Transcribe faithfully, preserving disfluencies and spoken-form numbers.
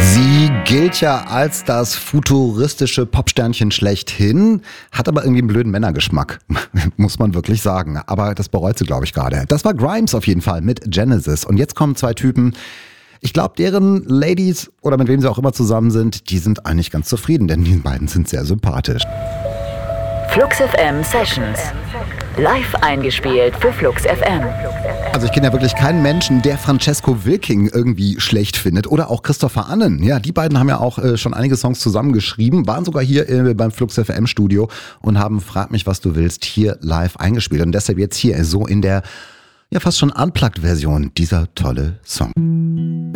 Sie gilt ja als das futuristische Popsternchen schlechthin, hat aber irgendwie einen blöden Männergeschmack, muss man wirklich sagen. Aber das bereut sie, glaube ich, gerade. Das war Grimes auf jeden Fall mit Genesis. Und jetzt kommen zwei Typen. Ich glaube, deren Ladies oder mit wem sie auch immer zusammen sind, die sind eigentlich ganz zufrieden, denn die beiden sind sehr sympathisch. Flux F M Sessions. Live eingespielt für Flux F M. Also ich kenne ja wirklich keinen Menschen, der Francesco Wilking irgendwie schlecht findet oder auch Christopher Annen. Ja, die beiden haben ja auch äh, schon einige Songs zusammengeschrieben, waren sogar hier äh, beim Flux F M Studio und haben Frag mich, was du willst hier live eingespielt. Und deshalb jetzt hier so in der ja fast schon Unplugged-Version dieser tolle Song.